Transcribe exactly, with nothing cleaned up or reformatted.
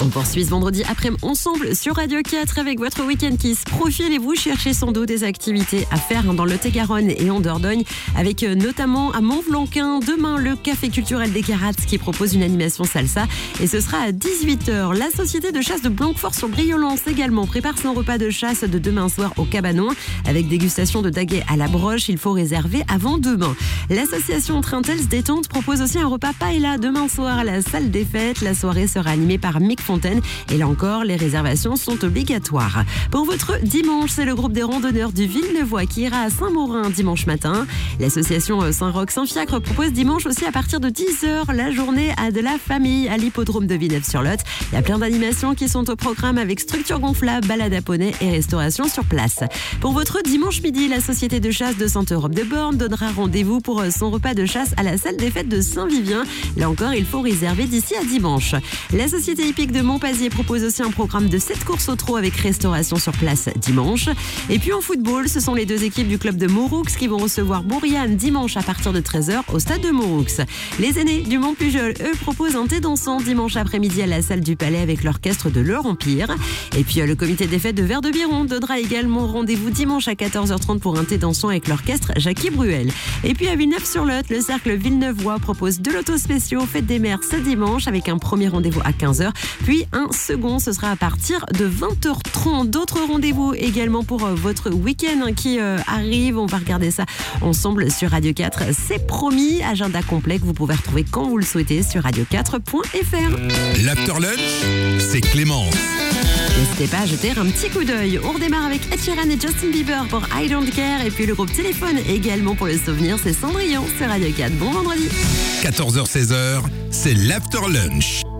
On poursuit ce vendredi après-midi ensemble sur Radio quatre avec votre Week-end Kiss. Profilez-vous, cherchez sans doute des activités à faire dans le Lot-et-Garonne et en Dordogne, avec notamment à Montblanquin demain le Café culturel des Carats qui propose une animation salsa et ce sera à dix-huit heures. La société de chasse de Blanquefort sur Briolance également prépare son repas de chasse de demain soir au Cabanon avec dégustation de daguet à la broche. Il faut réserver avant demain. L'association Trintels Détente propose aussi un repas paella demain soir à la salle des fêtes. La soirée sera animée par Mick Fontaine et là encore les réservations sont obligatoires. Pour votre dimanche, c'est le groupe des randonneurs du Villeneuvois qui ira à Saint-Maurin dimanche matin. L'association Saint-Roch-Saint-Fiacre propose dimanche aussi à partir de dix heures la journée à de la famille à l'hippodrome de Villeneuve-sur-Lot. Il y a plein d'animations qui sont au programme avec structure gonflable, balade à poney et restauration sur place. Pour votre dimanche midi, la société de chasse de Sainte-Europe de Borne donnera rendez-vous pour son repas de chasse à la salle des fêtes de Saint-Vivien. Là encore, il faut réserver d'ici à dimanche. La société hippique de Montpazier propose aussi un programme de sept courses au trot avec restauration sur place dimanche. Et puis en football, ce sont les deux équipes du club de Mauroux qui vont recevoir Bourriane dimanche à partir de treize heures au stade de Mauroux. Les aînés du Mont-Pujol, eux, proposent un thé dansant dimanche après-midi à la salle du Palais avec l'orchestre de leur Empire. Et puis le comité des fêtes de Vert-de-Biron donnera également rendez-vous dimanche à quatorze heures trente pour un thé dansant avec l'orchestre Jackie Bruel. Et puis à Villeneuve-sur-Lot, le cercle Villeneuvois propose deux lotos spéciaux fête des mères ce dimanche avec un premier rendez-vous à quinze heures, puis un second, ce sera à partir de vingt heures trente. D'autres rendez-vous également pour votre week-end qui euh, arrive. On va regarder ça ensemble sur Radio quatre. C'est promis, agenda complet que vous pouvez retrouver quand vous le souhaitez sur radio quatre point f r. L'After Lunch, c'est Clémence. N'hésitez pas à jeter un petit coup d'œil. On redémarre avec Ed Sheeran et Justin Bieber pour I Don't Care et puis le groupe Téléphone également pour le souvenir, c'est Cendrillon sur Radio quatre. Bon vendredi. quatorze heures seize heures, c'est l'After Lunch.